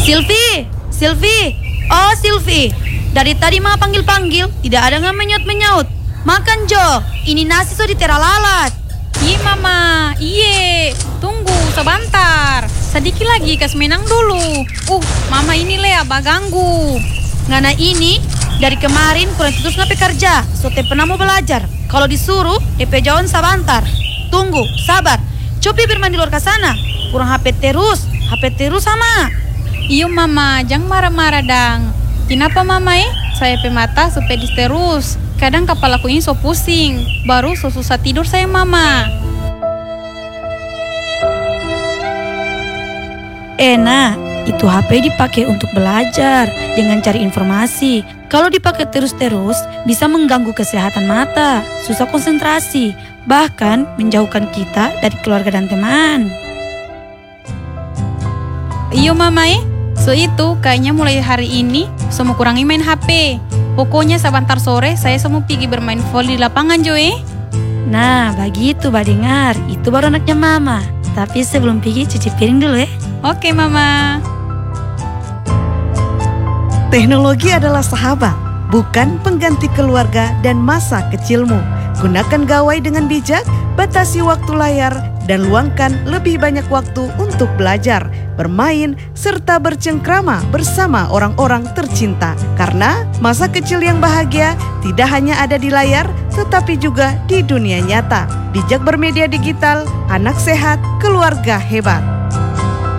Silvi, Silvi, oh Silvi. Dari tadi mama panggil-panggil, tidak ada nggak menyut-menyut. Makan Jo, ini nasi so ditera lalat. Iya mama, iye. Tunggu sebentar. Sedikit lagi kas menang dulu. Mama ini le abah ganggu. Ngana ini, dari kemarin kurang terus ngapain kerja. So te pernah mau belajar. Kalau disuruh, DP jauhan sebentar. Tunggu, sabar. Coba bermain di luar ke sana. Kurang HP terus sama. Iyo mama, jangan marah-marah dang. Kenapa mama Saya pemata supaya terus. Kadang kepalaku ini so pusing. Baru so susah tidur saya mama. Itu HP dipakai untuk belajar dengan cari informasi. Kalau dipakai terus-terus, bisa mengganggu kesehatan mata, susah konsentrasi, bahkan menjauhkan kita dari keluarga dan teman. Iyo mama So itu kayaknya mulai hari ini semua kurangi main HP. Pokoknya sebentar sore saya semua pergi bermain volley di lapangan Joe. Nah begitu dengar, itu baru anaknya mama. Tapi sebelum pergi cuci piring dulu ya. Oke mama. Teknologi adalah sahabat, bukan pengganti keluarga dan masa kecilmu. Gunakan gawai dengan bijak, batasi waktu layar, dan luangkan lebih banyak waktu untuk belajar, bermain, serta bercengkrama bersama orang-orang tercinta. Karena masa kecil yang bahagia tidak hanya ada di layar, tetapi juga di dunia nyata. Bijak bermedia digital, anak sehat, keluarga hebat.